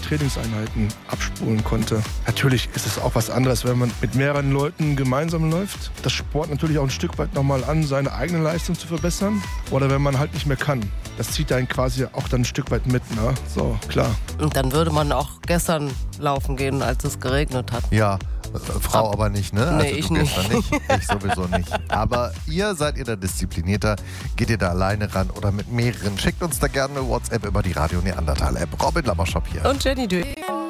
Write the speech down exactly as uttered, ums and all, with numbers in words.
Trainingseinheiten abspulen konnte. Natürlich ist es auch was anderes, wenn man mit mehreren Leuten gemeinsam läuft. Das spornt natürlich auch ein Stück weit nochmal an, seine eigene Leistung zu verbessern. Oder wenn man halt nicht mehr kann. Das zieht einen quasi auch dann ein Stück weit mit, ne? So, klar. Und dann würde man auch gestern laufen gehen, als es geregnet hat. Ja, äh, Frau aber nicht, ne? Also Nee, ich du gestern nicht. nicht. Ich sowieso nicht. Aber ihr seid ihr da disziplinierter? Geht ihr da alleine ran oder mit mehreren? Schickt uns da gerne eine WhatsApp über die Radio Neandertal App. Robin Labershop hier. Und Jenny Dö.